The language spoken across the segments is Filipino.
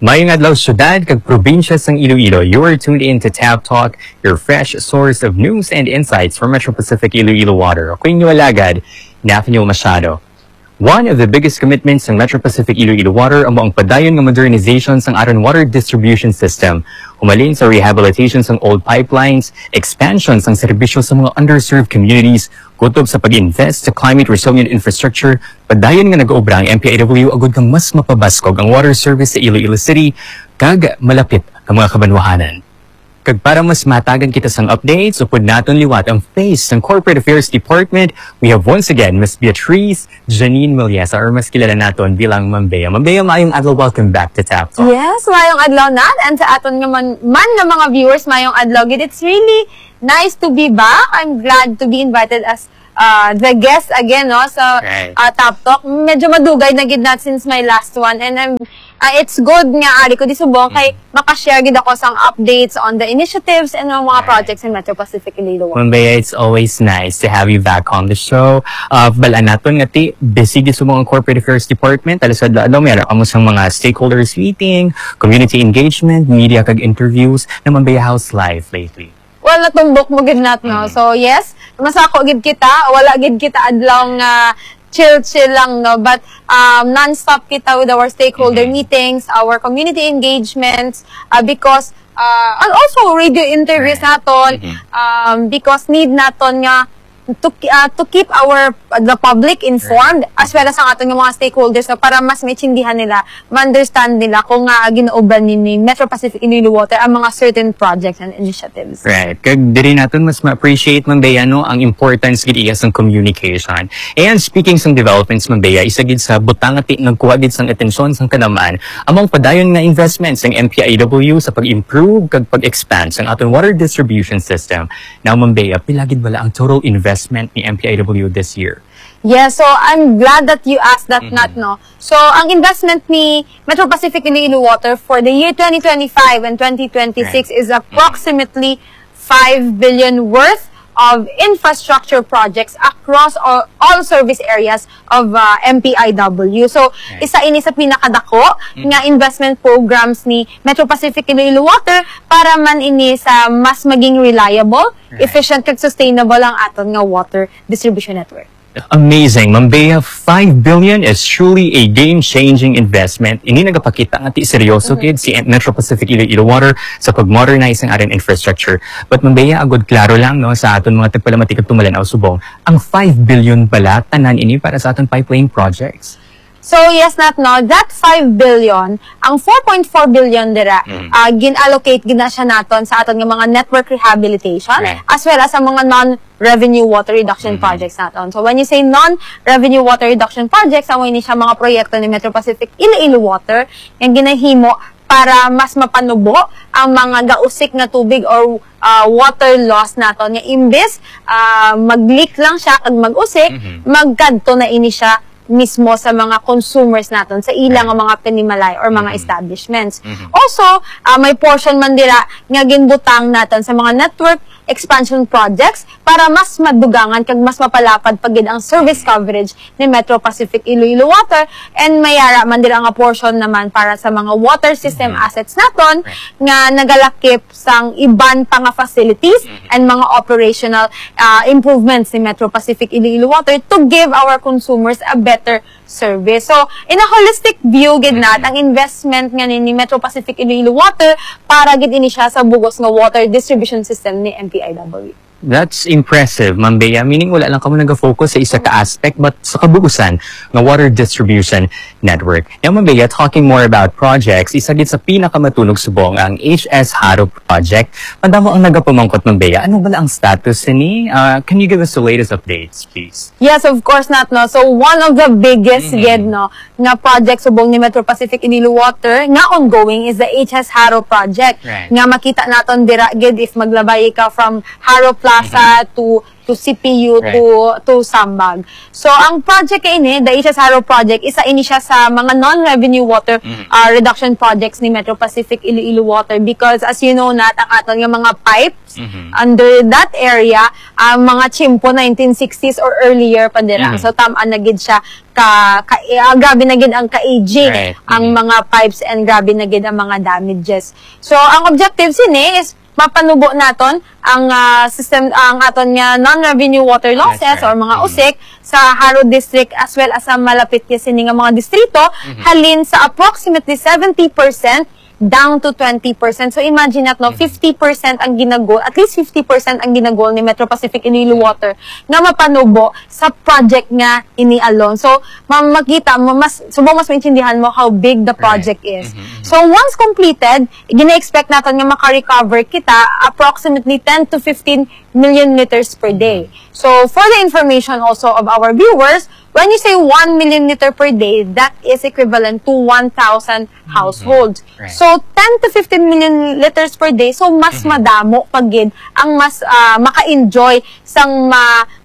Mayong adlaw syudad kag probinsya sang Iloilo. You are tuned in to Tab Talk, your fresh source of news and insights from Metro Pacific Iloilo Water. Ako yung alagad, Nathaniel Machado. One of the biggest commitments ng Metro Pacific Iloilo Water ang padayon nga modernization sang aron water distribution system. Humalin sa rehabilitation sang old pipelines, expansion sang serbisyo sa mga underserved communities, kutob sa pag-invest sa climate resilient infrastructure, padayon nga nag-oobra ang MPIW agud kang mas mapabaskog ang water service sa Iloilo City kag malapit ang mga kabanwahanan. Kag para mas matagan kita sang updates, upod naton liwat ang face ng Corporate Affairs Department, we have once again Ms. Beatrice Janine Milyesa, or mas kilala naton bilang Ma'am Bea. Ma'am Bea, maayong adlaw, welcome back to Tap Talk. Yes, maayong adlaw nat, and sa aton nga man ng mga viewers, maayong adlaw gid. It's really nice to be back. I'm glad to be invited as the guest again, no, sa Tap Talk. Medyo madugay na gid nat since my last one, and it's good nga ari ko di subong kay makashare gid ako sang updates on the initiatives and mga projects in Metro Pacific Iloilo. Ma'am Bea, it's always nice to have you back on the show. Balaan naton nga ti busy gid subong ang Corporate Affairs Department. Alisod la meron kamo sang mga stakeholders meeting, community engagement, media kag interviews na Ma'am Bea, how's life lately? Well, natumbok mo gid nat, no. So yes, masako gid kita, wala gid kita adlaw nga chill lang, no, but non-stop kita with our stakeholder meetings, our community engagements, because and also radio interviews naton, because need naton nga to keep the public informed, as well as ang aton nga mga stakeholders, so para mas maintindihan nila, ma-understand nila kung ginauban ni Metro Pacific Iloilo Water ang mga certain projects and initiatives. Right. Kag diri naton mas ma-appreciate, Ma'am Bea, no, ang importance gid iya sang communication. And speaking sang developments, Ma'am Bea, isa gid sa butang ati nagkuha gid sang atensyon sang kanaman among padayon nga investments ng MPIW sa pag-improve kag pag-expand sang aton water distribution system. Now, Ma'am Bea, pila gid bala ang total investment ni MPIW this year? Yeah, so I'm glad that you asked that, Nat, no? So, ang investment ni Metro Pacific Iloilo Water for the year 2025 and 2026 is approximately 5 billion worth of infrastructure projects across all service areas of MPIW. So, isa ini sa pinakadako nga investment programs ni Metro Pacific Iloilo Water para man ini sa mas maging reliable, efficient ug sustainable ang aton nga water distribution network. Amazing. Ma'am Bea, 5 billion is truly a game-changing investment. Ini nagapakita nga ti seryoso kid si Metro Pacific Iloilo Water sa pag-modernize ang ating infrastructure. But Ma'am Bea, agad klaro lang, no, sa aton mga tagpalamatikag tumalanaw subong, ang 5 billion pala tanan ini para sa aton pipeline projects. So yes, Nat, no, that 5 billion, ang 4.4 billion dira, gin-allocate gina siya naton sa aton nga mga network rehabilitation, as well as sa mga non-revenue water reduction projects naton. So when you say non-revenue water reduction projects, amo ini siya mga proyekto ni Metro Pacific Iloilo Water yang ginahimo para mas mapanubo ang mga gausik na tubig or water loss naton, nga imbes mag-leak lang siya kag mag-usik, magkadto na ini siya mismo sa mga consumers naton sa ilang mga panimalay or mga establishments. Also, may portion man dira nga ginbutang naton sa mga network expansion projects para mas madugangan kag mas mapalapad pagid ang service coverage ni Metro Pacific Iloilo Water, and mayara man dira nga portion naman para sa mga water system assets naton nga nagalakip sang iban pa nga facilities and mga operational improvements ni Metro Pacific Iloilo Water to give our consumers a better service. So, in a holistic view, gid nat, ang investment nga ni Metro Pacific Iloilo Water para gid ini siya sa bugos nga water distribution system ni MPIW. That's impressive, Ma'am Bea. Meaning, wala lang kamo nag-focus sa isa ka-aspect, but sa kabugusan ng water distribution network. Now, Ma'am Bea, talking more about projects, isa gid sa pinakamatunog subong ang HS Haro project. Pandamo ang nagapamangkot, Ma'am Bea. Ano ba ang status ni? Can you give us the latest updates, please? Yes, of course, Nat, no. So, one of the biggest gid, no, nga project subong ni Metro Pacific Iloilo Water nga ongoing is the HS Haro project. Nga makita naton dira gid if maglabay ka from Haro Plaza Plaza to CPU to Sambag. So ang project ini, the HS Haro project, isa ini siya sa mga non-revenue water reduction projects ni Metro Pacific Iloilo Water, because as you know ang aton nga mga pipes under that area, mga chimpo 1960s or earlier pa dira. So tamaan na gid siya grabe na gid ang ka-aging ang mga pipes, and grabe na gid ang mga damages. So ang objective sini is mapanubo naton ang system, ang aton nga non-revenue water losses or mga usik sa Haro District, as well as sa malapit sini nga mga distrito, halin sa approximately 70% down to 20%. So imagine natin, 50% ang ginagol, at least 50% ang ginagol ni Metro Pacific Iloilo Water nga mapanubo sa project nga ini alone. So makita mo, mas maintindihan mo how big the project is. So once completed, gina-expect natin nga maka-recover kita approximately 10 to 15 million liters per day. So for the information also of our viewers, when you say 1 million liter per day, that is equivalent to 1,000 households. So 10 to 15 million liters per day, so mas madamo pagid ang mas maka-enjoy sang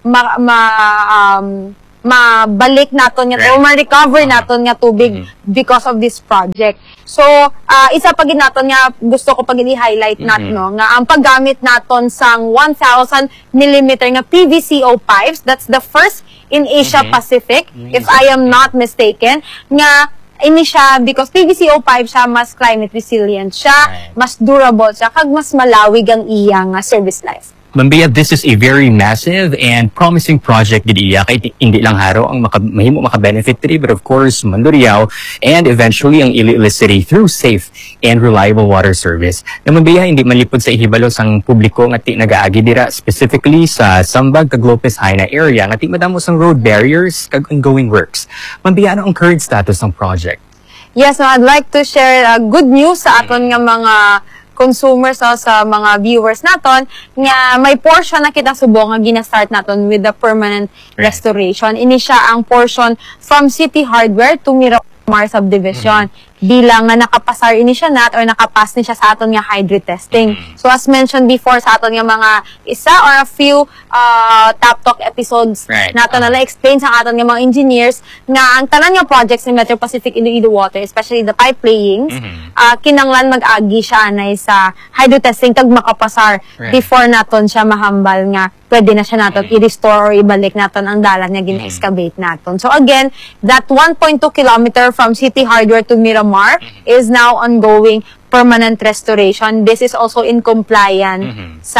mabalik naton nga o ma-recover naton nga tubig because of this project. So isa pa gid naton nga gusto ko pag i-highlight nato nga ang paggamit naton sang 1,000 millimeter nga PVCO pipes, that's the first in Asia Pacific, if I am not mistaken, nga ini siya because PVCO pipe siya, mas climate resilient siya, mas durable siya, kag mas malawig ang iyang service life. Ma'am Bea, this is a very massive and promising project gid iya, kay hindi lang Haro ang mahimo maka-benefit diri, but of course Mandurriao and eventually ang Iloilo City through safe and reliable water service. Na Ma'am Bea, hindi malipod sa ihibalo sang publiko nga ti nagaagi dira, specifically sa Sambag kag Lopez Haina area nga ti madamo sang road barriers kag ongoing works. Ma'am Bea, ano ang current status ng project? Yes, no, I'd like to share good news sa aton nga mga consumers sa mga viewers naton nga may portion na kita subong nga gina-start naton with the permanent restoration. Ini siya ang portion from City Hardware to Miramar Subdivision. Bilang nga nakapasar ini siya or nakapass ni siya sa aton nga hydro testing. So as mentioned before sa aton nga mga isa or a few Top Talk episodes nato na explain sa aton nga mga engineers nga ang tanan nga projects ni Metro Pacific Iloilo Water, especially the pipe layings, kinanglan mag-agi siya anay sa hydro testing kag makapasar before naton siya mahambal nga pwede na siya naton i-restore or ibalik naton ang dalan nga gina-excavate naton. So again, that 1.2 kilometer from City Hardware to Miramar is now ongoing permanent restoration. This is also in compliance sa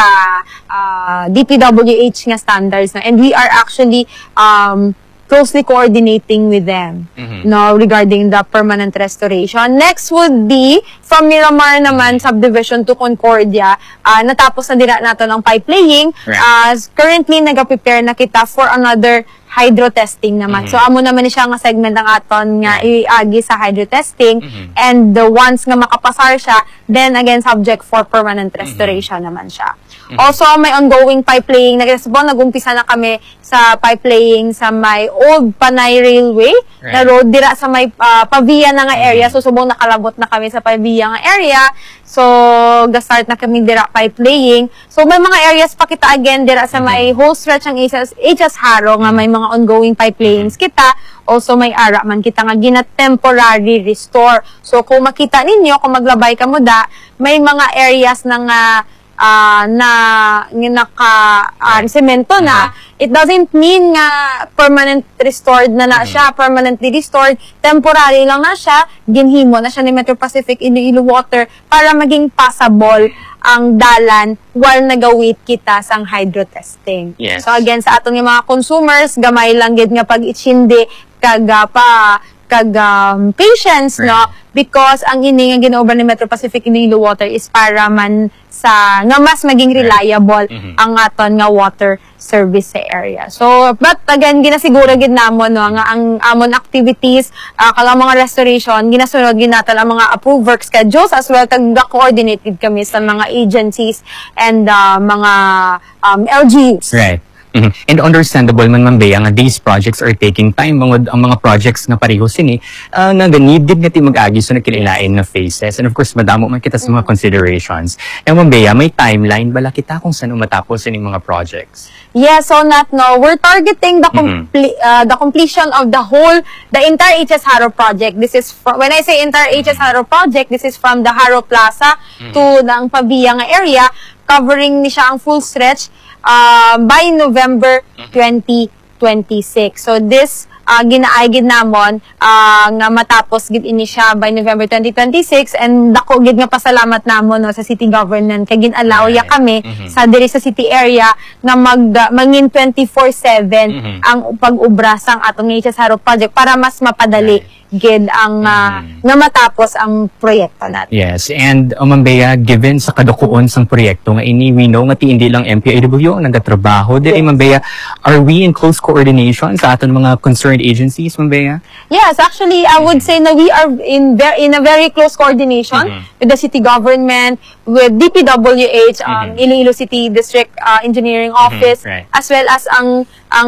DPWH nga standards, and we are actually closely coordinating with them regarding the permanent restoration. Next would be from Miramar naman subdivision to Concordia, natapos na dira nato ng pipe laying. Currently nag-prepare na kita for another hydro testing naman. So amo naman ni siya nga segment ng aton nga iagi sa hydro testing, and the ones nga makapasar siya, then again subject for permanent restoration naman siya. Also may ongoing pipe laying, nag-umpisa na kami sa pipe laying sa may old Panay Railway na road dira sa may Pavia na nga area. So subong nakalabot na kami sa Pavia nga area. So ga-start na kami dira pipe laying. So may mga areas pa kita again dira sa may whole stretch ang HS Haro nga may mga ongoing pipe layings kita. Also may ara man kita nga gina-temporary restore. So kung makita ninyo, kung maglabay ka mo may mga areas na nga semento na, it doesn't mean nga permanent restored na siya, permanently restored, temporary lang na siya, ginhimo na siya ni Metro Pacific Iloilo Water para maging passable ang dalan while nagawit kita sang hydro testing. So again, sa aton nga mga consumers, gamay lang gid nga pag-itsindi kag patience, because ang ini nga ginaubra ni Metro Pacific Iloilo Water is para man sa nga mas maging reliable ang aton nga water service sa area. So but again ginasiguro gid namon nga ang amon activities kag mga restoration ginasunod gid naton ang mga approved work schedules, as well kag coordinated kami sa mga agencies and mga LGUs. And understandable man Ma'am Bea nga these projects are taking time. Ang mga projects nga pareho sini nga need nga ti mag-agi so nakilain na phases. And of course, madamo man kita sa mga considerations. And Ma'am Bea, may timeline bala kita kung saan matapos ining mga projects? Yeah, so not no. We're targeting the the completion of the entire HS Haro project. This is when I say entire HS Haro project, this is from the Haro Plaza to the Pavia nga area, covering ni siya ang full stretch by November 2026. So this ginaagid namon nga matapos gid ini siya by November 2026, and dako gid nga pasalamat namon no sa city government kay ginallow ya kami sa diri sa city area nga mangin 24/7 ang pag-ubra sang atong HS Haro project para mas mapadali gid ang nga matapos ang proyekto natin. Yes, and Ma'am Bea, given sa kadukuon sang proyekto nga ini, we know nga ti hindi lang MPIW ang nagatrabaho diri. Ma'am Bea, are we in close coordination sa aton mga concerned agencies, Ma'am Bea? Yes, actually I would say na we are in a very close coordination with the city government, with DPWH, Iloilo City District Engineering Office, as well as ang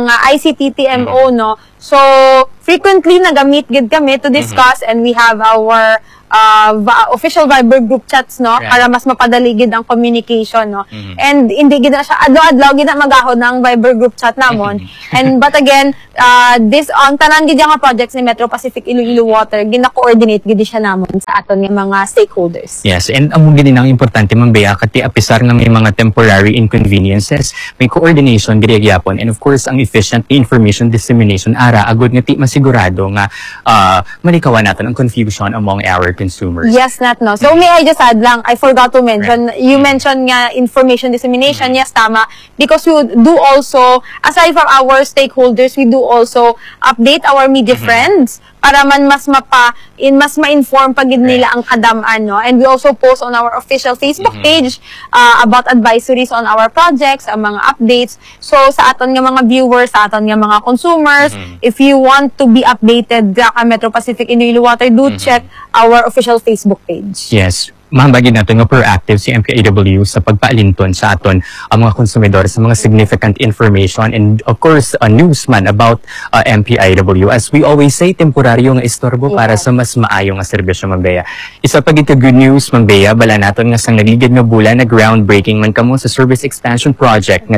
ICT TMO, no. So frequently nagamit gid kami to discuss, and we have our official Viber group chats, no, para mas mapadali gid ang communication, no. And hindi gid na siya adlaw gid na magahod ng Viber group chat namon. And but again, this ang tanan gid nga projects ni Metro Pacific Iloilo Water gina-coordinate gid siya namon sa aton nga mga stakeholders. Yes, and amo gid ang importante Ma'am Bea kati apisar nga may mga temporary inconveniences, may coordination gid gyapon, and of course ang efficient information dissemination ara agud nga ti masigurado nga malikawan natin ang confusion among our consumers. Yes, not no. So may I just add lang, I forgot to mention, you mentioned nga information dissemination. Yes, tama. Because we do also, aside from our stakeholders, we do also update our media friends para man mas ma-inform pag nila ang kadamaan, no. And we also post on our official Facebook page about advisories on our projects, ang mga updates. So sa aton nga mga viewers, sa aton nga mga consumers, if you want to be updated sa Metro Pacific Iloilo Water, do check our official Facebook page. Yes. Mahambagin natin nga proactive si MPIW sa pagpaalinton sa aton ang mga konsumidor sa mga significant information, and of course news man about MPIW. As we always say, temporaryo nga istorbo para sa mas maayo nga serbisyo, Ma'am Bea. Isa pa gid good news, Ma'am Bea, bala naton nga sang nagligid nga bulan na groundbreaking man kamo sa service expansion project nga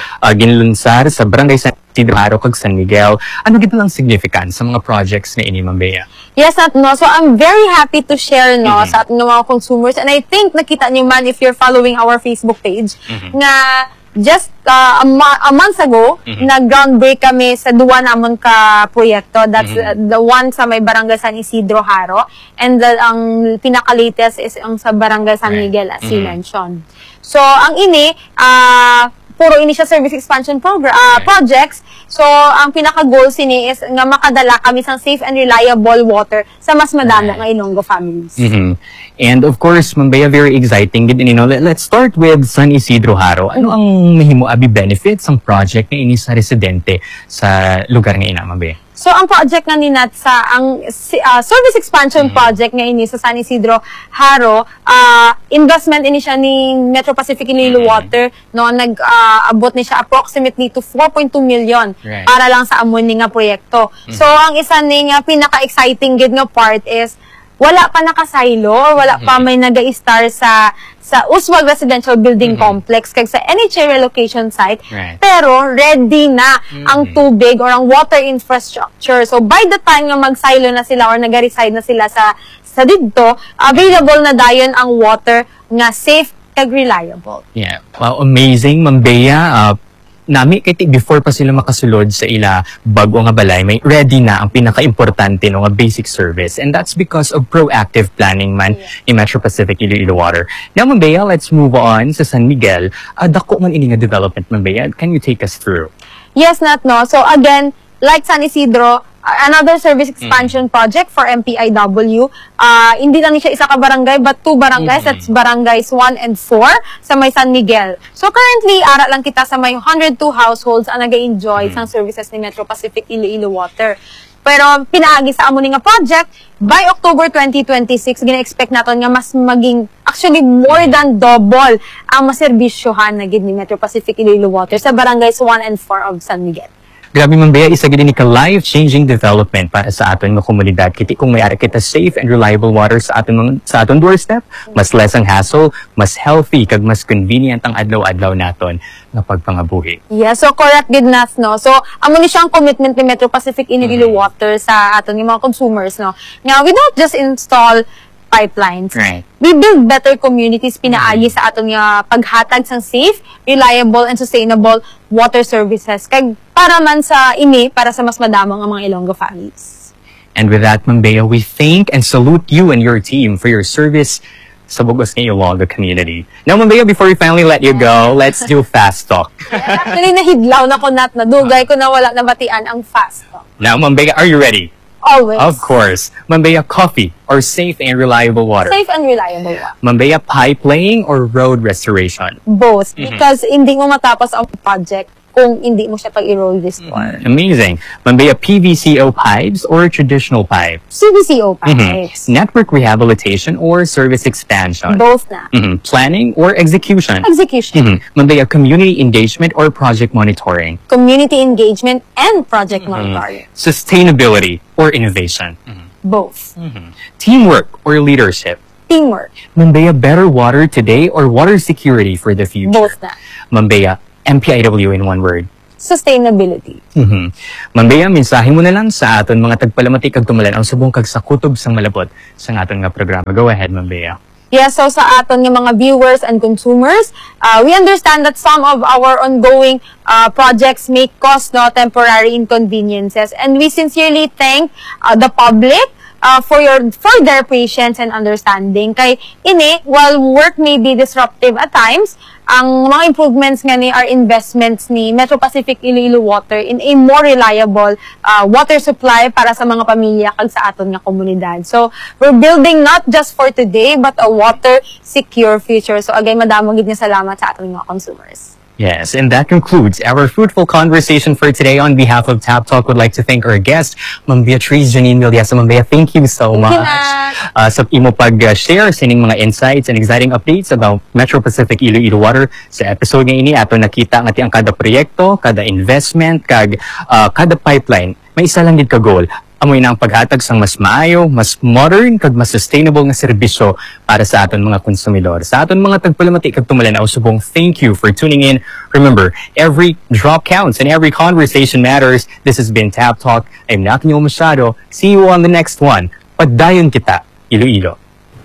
ginlunsar sa Barangay San Isidro Haro kag San Miguel. Ano gid lang significance sa mga projects na ini, Ma'am Bea? Yes, no. So I'm very happy to share, no, sa ating mga consumers, and I think nakita niyo man if you're following our Facebook page nga just a month ago nag-groundbreak kami sa duwa namon ka proyekto. That's the one sa may Barangay San Isidro Haro, and ang pinaka-latest is ang sa Barangay San Miguel, as you mentioned. So ang ini puro ini siya service expansion projects. So ang pinaka-goal sini is nga makadala kami sa safe and reliable water sa mas madami nga Ilonggo families. And of course, Ma'am Bea, very exciting gid ini, no. Let's start with San Isidro Haro. Ano ang mahimo abi benefits ang project nga ini sa residente sa lugar nga ina, Ma'am Bea? So ang project nga ninat sa ang service expansion project nga ini sa San Isidro Haro, investment ini siya ni Metro Pacific Iloilo Water, no, nag-abot ni siya approximately to 4.2 million para lang sa amon ni nga proyekto. So ang isa ni nga pinaka-exciting gid nga part is wala pa nakasaylo, wala pa may naga-star sa Uswag Residential Building Complex kag sa NHA relocation site, pero ready na ang tubig or ang water infrastructure. So by the time nga magsaylo na sila or naga-reside na sila sa didto, available na dayon ang water nga safe kag reliable. Yeah. Wow, amazing, Ma'am Bea. Nami kay before pa sila makasulod sa ila bago nga balay, may ready na ang pinaka-importante no nga basic service, and that's because of proactive planning man in Metro Pacific Iloilo Water. Now, Ma'am Bea, let's move on sa San Miguel. Dako man ini nga development, Ma'am Bea. Can you take us through? Yes, not no. So again, like San Isidro, another service expansion project for MPIW. Hindi lang siya isa ka barangay, but 2 barangays. That's barangays 1 and 4 sa may San Miguel. So currently, ara lang kita sa may 102 households ang nag-enjoy sa services ni Metro Pacific Iloilo Water. Pero pinaagi sa amo nga project, by October 2026, gina-expect naton nga mas maging actually more than double ang maserbisyohan na gid ni Metro Pacific Iloilo Water sa barangays 1 and 4 of San Miguel. Grabe man Bea, isa gid ni ka life-changing development para sa aton nga komunidad. Kiti kung may ari kita safe and reliable water sa aton doorstep, mas less ang hassle, mas healthy kag mas convenient ang adlaw-adlaw naton nga pagpangabuhi. Yeah, so correct gid nas, no. So amo ni siyang commitment ni Metro Pacific Iloilo Water sa aton nga mga consumers, no. Nga we don't just install pipelines. Right. We build better communities pinaagi sa aton nga paghatag sang safe, reliable, and sustainable water services kag para man sa para sa mas madamong ang mga Ilonggo families. And with that, Ma'am Bea, we thank and salute you and your team for your service sa bugos ng Ilonggo community. Now, Ma'am Bea, before we finally let you go, let's do fast talk. Actually, nahidlaw na ko na dugay ko na wala nabatian ang fast talk. Now, Ma'am Bea, are you ready? Always. Of course. Ma'am Bea, coffee or safe and reliable water? Safe and reliable water. Ma'am Bea, pipe laying or road restoration? Both. Because hindi mo matapos ang project kung hindi mo siya pag-i-roll restore. Amazing. Ma'am Bea, PVCO pipes or traditional pipes? CVCO pipes. Network rehabilitation or service expansion? Both na. Planning or execution? Execution. Ma'am Bea, community engagement or project monitoring? Community engagement and project monitoring. Sustainability or innovation? Both. Teamwork or leadership? Teamwork. Ma'am Bea, better water today or water security for the future? Both na. Ma'am Bea, MPIW in one word. Sustainability. Ma'am Bea, mensahe mo na lang sa aton mga tagpalamati kag tumulan ang subong kag sa kutob sang malabot sa aton nga programa. Go ahead, Ma'am Bea. Yeah, so sa aton nga mga viewers and consumers, we understand that some of our ongoing projects may cause temporary inconveniences, and we sincerely thank the public for their patience and understanding. Kay while work may be disruptive at times, ang mga improvements nga ni are investments ni Metro Pacific Iloilo Water in a more reliable water supply para sa mga pamilya kag sa aton nga komunidad. So, we're building not just for today, but a water secure future. So, again, madamo gid nga salamat sa aton mga consumers. Yes, and that concludes our fruitful conversation for today. On behalf of Tap Talk, would like to thank our guest, Ma'am Beatrice Janine Villesa. Ma'am Bea, thank you so much sa imo pag-share sa inyong mga insights and exciting updates about Metro Pacific Iloilo Water. Sa episode nga ini, ato nakita nga ang kada proyekto, kada investment, kag kada pipeline, may isa lang gid ka goal. Amoy na ang paghatag sang mas maayo, mas modern, kag mas sustainable nga serbisyo para sa aton mga konsumidor. Sa aton mga tagpalamati kag tumulan, subong thank you for tuning in. Remember, every drop counts and every conversation matters. This has been Tap Talk. I'm Nathaniel Machado. See you on the next one. Pagdayon kita, Iloilo.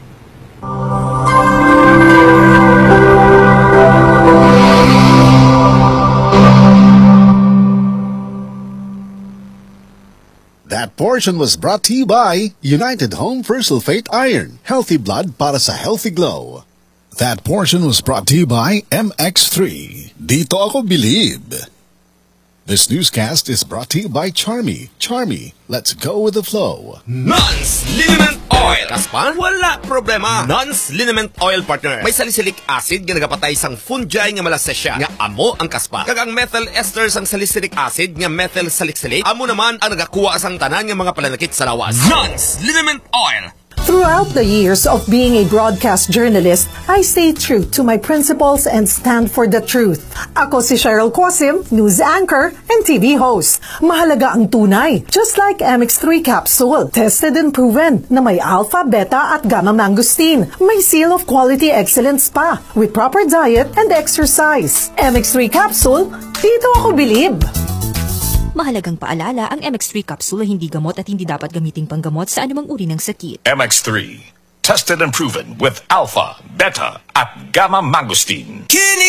That portion was brought to you by United Home for Sulfate Iron. Healthy blood para sa healthy glow. That portion was brought to you by MX3. Dito ako believe. This newscast is brought to you by Charmy. Charmy, let's go with the flow. Nons Liniment Oil. Kaspan? Wala problema. Nons Liniment Oil, partner. May salicylic acid nga nagapatay sang fungi nga malasesya nga amo ang kaspa. Kag ang methyl ester sang salicylic acid nga methyl salicylate amo naman ang nagakuha sang tanan nga mga palanakit sa lawas. Nons Liniment Oil. Throughout the years of being a broadcast journalist, I stay true to my principles and stand for the truth. Ako si Cheryl Cosim, news anchor and TV host. Mahalaga ang tunay, just like MX3 capsule. Tested and proven na may alpha, beta at gamma mangosteen. May seal of quality excellence pa with proper diet and exercise. MX3 capsule, dito ako believe. Mahalagang paalala, ang MX3 capsule ay hindi gamot at hindi dapat gamiting panggamot sa anumang uri ng sakit. MX3, tested and proven with alpha, beta, at gamma mangosteen.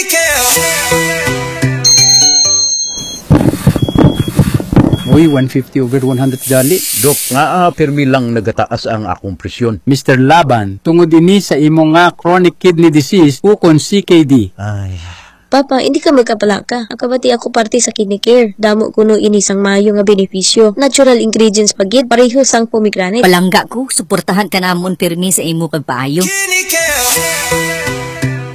Uy, 150 over 100 gali. Dok, nga permi lang nagataas ang akong presyon. Mr. Laban, tungod ini sa imo nga chronic kidney disease ukon CKD. Ay... Papa, hindi ka magkapalaka. Akabati ako parte sa kidney care. Damo kuno ini sang maayo nga benepisyo. Natural ingredients pagid, pareho sang pomegranate. Palangga ko, suportahan ka namon pirmi sa imo pagpaayo.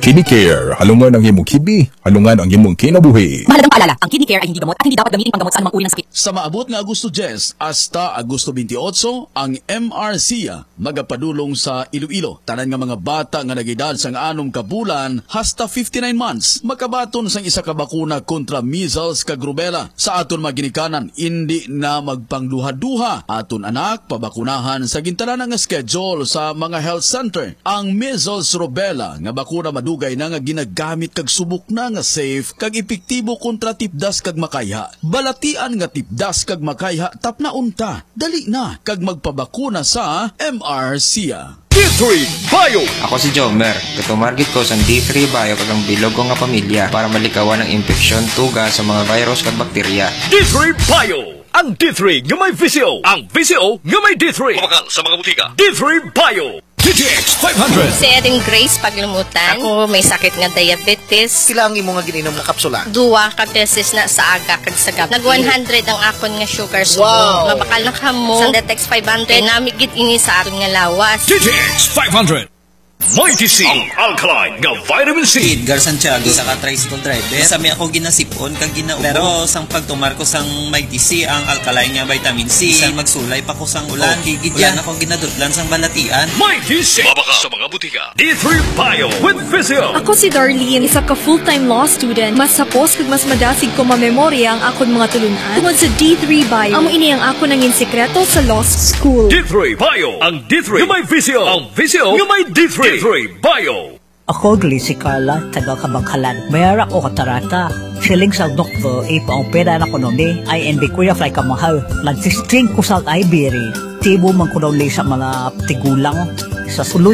Kidney Care, halungan ang imong kidney, halungan ang imong kinabuhi. Mahalagang paalala, ang kidney care ay hindi gamot at hindi dapat gamitin panggamot sa anumang uri ng sakit. Sa maabot nga Agosto 10 hasta Agosto 28, ang MRCA magapadulong sa Iloilo. Tanan nga mga bata nga nagedad sang 6 ka bulan hasta 59 months makabaton sang isa ka bakuna kontra measles kag rubella. Sa aton maginikanan, hindi na magpangduha-duha. Aton anak pabakunahan sa gintanan nga schedule sa mga health center. Ang measles rubella nga bakuna madugay na nga ginagamit kag subok na nga safe kag epektibo kontra tipdas kag makayha. Balatian nga tipdas kag makayha tapna unta. Dali na kag magpabakuna sa MRCA. D3 Bio. Ako si Jomer. Katumargit ko sa D3 Bio kag ang bilog ko nga pamilya para malikawan ang infeksyon tuga sa mga virus kag bakterya. D3 Bio. Ang D3 nga may VCO. Ang VCO nga may D3. Kumakal sa mga butika. D3 Bio. DTX 500. Si Erin Grace Paglumutan. Ako may sakit nga diabetes. Sila ang imong nga giinom nga kapsula. Duwa ka beses na sa aga kag sa gabi. Nag 100 ang akon nga sugar subo. Wow. Mabakal na kamo. Sa Detex 500 namigit ini sa aton nga lawas. DTX 500. Mighty C, ang alkaline nga vitamin C. Edgar Santiago sa ka-tricycle driver. Sami ako ginasipon kag ginaubo. Pero sang pagtumar ko sang Mighty C ang alkaline nga vitamin C. Sang magsulay pa ko sang ulan. Ulan ako ginadutlan sang balatian. Mighty C. Mabaka sa mga butika. D3 Bio with Physio. Ako si Darlene, isa ka full-time law student. Mas sapos kag mas madasig ko mamemorya ang akon mga tulunan. Tungod sa D3 Bio, amo ini ang ako nangin sekreto sa law school. D3 Bio, ang D3 nga may Physio. Ang Physio nga may D3. D3 Bio. Ako, si Carla, taga Kabangkalan. Mayara ko katarata. Siling sa doktor, ipaopera na ko nomi, ay hindi ko ya fly kamahal. Nagsistring ko sa Iberia. Tibo man ko daw sa mga tigulang. Sa sulod